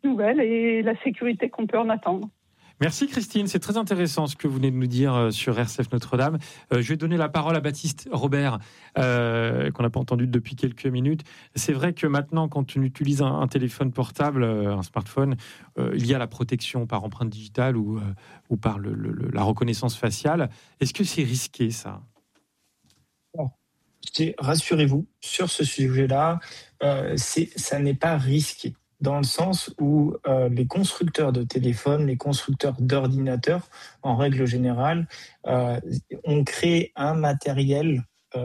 nouvelles et la sécurité qu'on peut en attendre. Merci Christine, c'est très intéressant ce que vous venez de nous dire sur RCF Notre-Dame. Je vais donner la parole à Baptiste Robert, qu'on n'a pas entendu depuis quelques minutes. C'est vrai que maintenant, quand on utilise un téléphone portable, un smartphone, il y a la protection par empreinte digitale ou par la reconnaissance faciale. Est-ce que c'est risqué, ça ? Rassurez-vous, sur ce sujet-là, ça n'est pas risqué. Dans le sens où les constructeurs de téléphones, les constructeurs d'ordinateurs, en règle générale, ont créé un matériel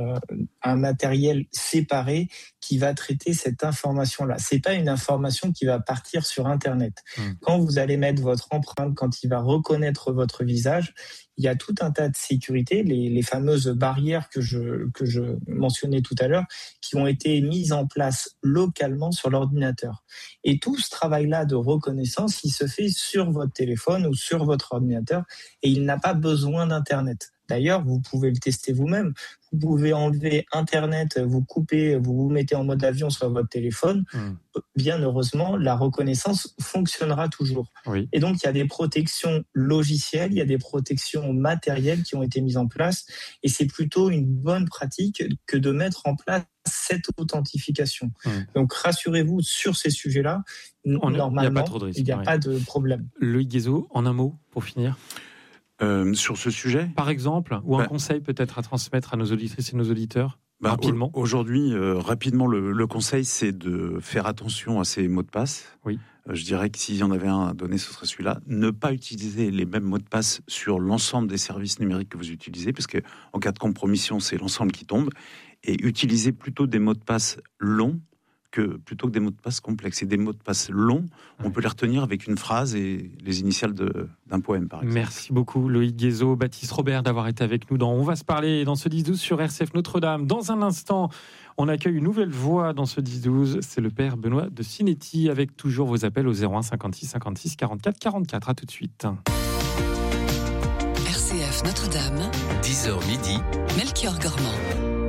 séparé qui va traiter cette information-là. C'est pas une information qui va partir sur Internet. Quand vous allez mettre votre empreinte, quand il va reconnaître votre visage, il y a tout un tas de sécurité, les fameuses barrières que je mentionnais tout à l'heure, qui ont été mises en place localement sur l'ordinateur. Et tout ce travail-là de reconnaissance, il se fait sur votre téléphone ou sur votre ordinateur et il n'a pas besoin d'Internet. D'ailleurs, vous pouvez le tester vous-même. Vous pouvez enlever Internet, vous coupez, vous mettez en mode avion sur votre téléphone. Bien heureusement, la reconnaissance fonctionnera toujours. Oui. Et donc, il y a des protections logicielles, il y a des protections matérielles qui ont été mises en place. Et c'est plutôt une bonne pratique que de mettre en place cette authentification. Donc, rassurez-vous sur ces sujets-là. Normalement, il n'y a pas de problème. Loïc Guézot, en un mot, pour finir. Sur ce sujet, par exemple, ou un conseil peut-être à transmettre à nos auditrices et nos auditeurs, rapidement. Aujourd'hui, rapidement, le conseil, c'est de faire attention à ces mots de passe. Oui. Je dirais que s'il y en avait un à donner, ce serait celui-là. Ne pas utiliser les mêmes mots de passe sur l'ensemble des services numériques que vous utilisez, parce que en cas de compromission, c'est l'ensemble qui tombe. Et utiliser plutôt des mots de passe longs plutôt que des mots de passe complexes. Et des mots de passe longs, on peut les retenir avec une phrase et les initiales d'un poème, par exemple. Merci beaucoup, Loïc Guézot, Baptiste Robert, d'avoir été avec nous dans On va se parler dans ce 10-12 sur RCF Notre-Dame. Dans un instant, on accueille une nouvelle voix dans ce 10-12. C'est le père Benoît de Sinetti, avec toujours vos appels au 01 56 56 44 44. À tout de suite. RCF Notre-Dame, 10h midi, Melchior Gormand.